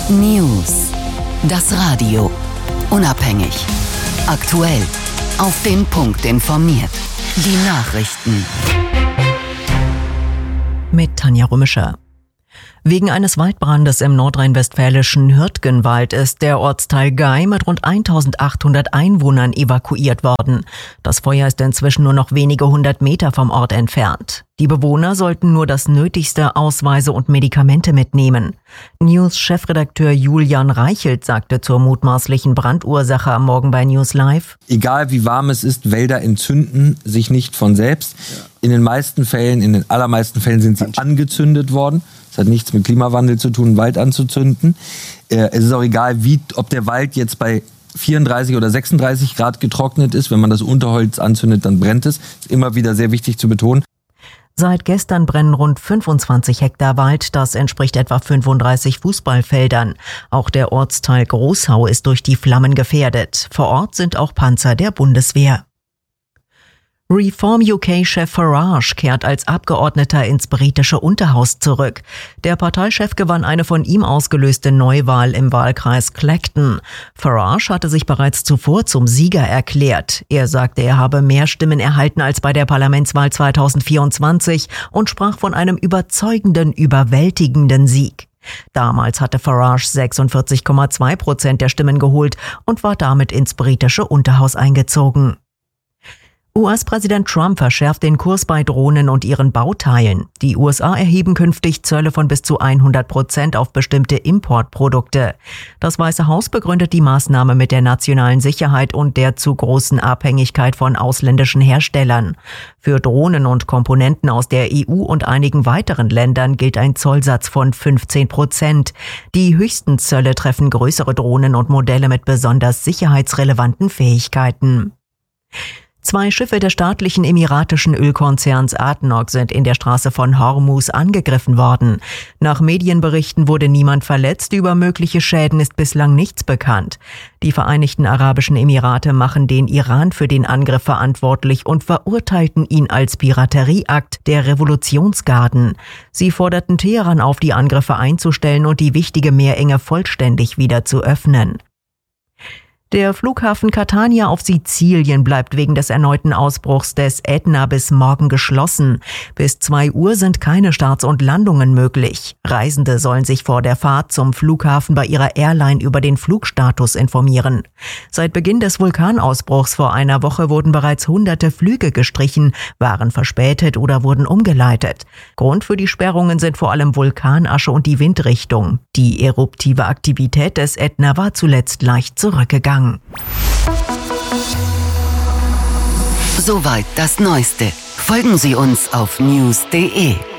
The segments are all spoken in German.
News. Das Radio. Unabhängig. Aktuell. Auf den Punkt informiert. Die Nachrichten. Mit Tanja Römischer. Wegen eines Waldbrandes im nordrhein-westfälischen Hürtgenwald ist der Ortsteil Gei mit rund 1800 Einwohnern evakuiert worden. Das Feuer ist inzwischen nur noch wenige 100 Meter vom Ort entfernt. Die Bewohner sollten nur das Nötigste, Ausweise und Medikamente mitnehmen. News-Chefredakteur Julian Reichelt sagte zur mutmaßlichen Brandursache am Morgen bei News Live: Egal wie warm es ist, Wälder entzünden sich nicht von selbst. In den allermeisten Fällen sind sie angezündet worden. Das hat nichts mit Klimawandel zu tun, einen Wald anzuzünden. Es ist auch egal, ob der Wald jetzt bei 34 oder 36 Grad getrocknet ist. Wenn man das Unterholz anzündet, dann brennt es. Das ist immer wieder sehr wichtig zu betonen. Seit gestern brennen rund 25 Hektar Wald, das entspricht etwa 35 Fußballfeldern. Auch der Ortsteil Großhau ist durch die Flammen gefährdet. Vor Ort sind auch Panzer der Bundeswehr. Reform UK-Chef Farage kehrt als Abgeordneter ins britische Unterhaus zurück. Der Parteichef gewann eine von ihm ausgelöste Neuwahl im Wahlkreis Clacton. Farage hatte sich bereits zuvor zum Sieger erklärt. Er sagte, er habe mehr Stimmen erhalten als bei der Parlamentswahl 2024 und sprach von einem überzeugenden, überwältigenden Sieg. Damals hatte Farage 46,2% der Stimmen geholt und war damit ins britische Unterhaus eingezogen. US-Präsident Trump verschärft den Kurs bei Drohnen und ihren Bauteilen. Die USA erheben künftig Zölle von bis zu 100% auf bestimmte Importprodukte. Das Weiße Haus begründet die Maßnahme mit der nationalen Sicherheit und der zu großen Abhängigkeit von ausländischen Herstellern. Für Drohnen und Komponenten aus der EU und einigen weiteren Ländern gilt ein Zollsatz von 15%. Die höchsten Zölle treffen größere Drohnen und Modelle mit besonders sicherheitsrelevanten Fähigkeiten. 2 Schiffe des staatlichen emiratischen Ölkonzerns ADNOC sind in der Straße von Hormuz angegriffen worden. Nach Medienberichten wurde niemand verletzt, über mögliche Schäden ist bislang nichts bekannt. Die Vereinigten Arabischen Emirate machen den Iran für den Angriff verantwortlich und verurteilten ihn als Piraterieakt der Revolutionsgarden. Sie forderten Teheran auf, die Angriffe einzustellen und die wichtige Meerenge vollständig wieder zu öffnen. Der Flughafen Catania auf Sizilien bleibt wegen des erneuten Ausbruchs des Ätna bis morgen geschlossen. Bis 2 Uhr sind keine Starts und Landungen möglich. Reisende sollen sich vor der Fahrt zum Flughafen bei ihrer Airline über den Flugstatus informieren. Seit Beginn des Vulkanausbruchs vor einer Woche wurden bereits hunderte Flüge gestrichen, waren verspätet oder wurden umgeleitet. Grund für die Sperrungen sind vor allem Vulkanasche und die Windrichtung. Die eruptive Aktivität des Ätna war zuletzt leicht zurückgegangen. Soweit das Neueste. Folgen Sie uns auf news.de. news.de.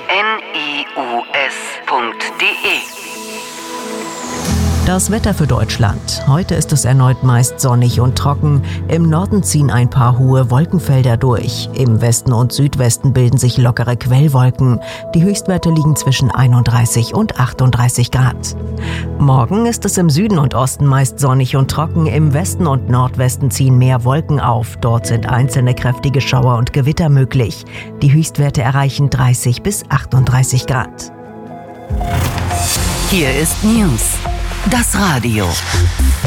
Das Wetter für Deutschland. Heute ist es erneut meist sonnig und trocken. Im Norden ziehen ein paar hohe Wolkenfelder durch. Im Westen und Südwesten bilden sich lockere Quellwolken. Die Höchstwerte liegen zwischen 31 und 38 Grad. Morgen ist es im Süden und Osten meist sonnig und trocken. Im Westen und Nordwesten ziehen mehr Wolken auf. Dort sind einzelne kräftige Schauer und Gewitter möglich. Die Höchstwerte erreichen 30 bis 38 Grad. Hier ist News. Das Radio.